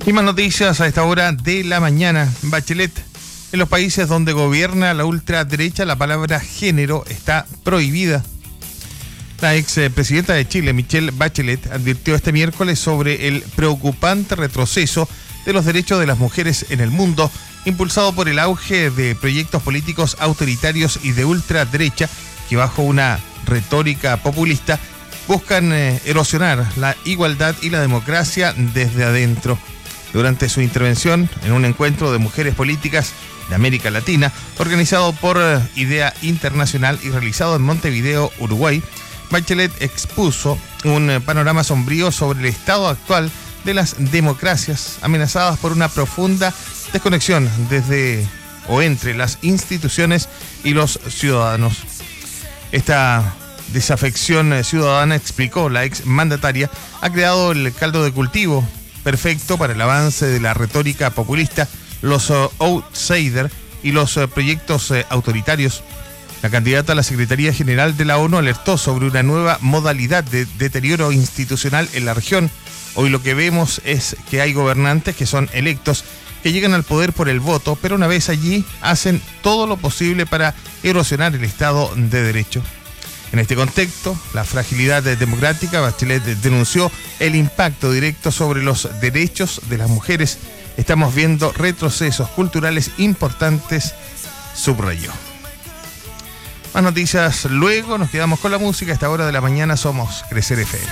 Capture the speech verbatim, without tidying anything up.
Y más noticias a esta hora de la mañana. Bachelet. En los países donde gobierna la ultraderecha, la palabra género está prohibida. La ex presidenta de Chile, Michelle Bachelet, advirtió este miércoles sobre el preocupante retroceso de los derechos de las mujeres en el mundo, impulsado por el auge de proyectos políticos autoritarios y de ultraderecha que, bajo una retórica populista, buscan eh, erosionar la igualdad y la democracia desde adentro. Durante su intervención en un encuentro de mujeres políticas de América Latina, organizado por eh, Idea Internacional y realizado en Montevideo, Uruguay, Bachelet expuso un eh, panorama sombrío sobre el estado actual de las democracias, amenazadas por una profunda desconexión desde o entre las instituciones y los ciudadanos. Esta desafección ciudadana, explicó la ex mandataria, ha creado el caldo de cultivo perfecto para el avance de la retórica populista, los uh, outsiders y los uh, proyectos uh, autoritarios. La candidata a la Secretaría General de la ONU alertó sobre una nueva modalidad de deterioro institucional en la región. Hoy lo que vemos es que hay gobernantes que son electos, que llegan al poder por el voto, pero una vez allí hacen todo lo posible para erosionar el Estado de Derecho. En este contexto, la fragilidad democrática, Bachelet denunció el impacto directo sobre los derechos de las mujeres. Estamos viendo retrocesos culturales importantes, subrayó. Más noticias luego, nos quedamos con la música. A esta hora de la mañana somos Crecer F M.